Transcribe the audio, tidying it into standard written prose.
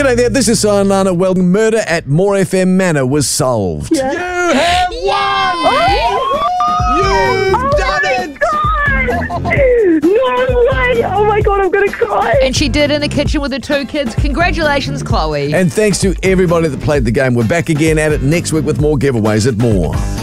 G'day there, this is Sion Lana. Well, murder at More FM Manor was solved. Yeah. You have won! You've done it! God! No way! Oh my God, I'm going to cry. And she did in the kitchen with her 2 kids. Congratulations, Chloe. And thanks to everybody that played the game. We're back again at it next week with more giveaways at More.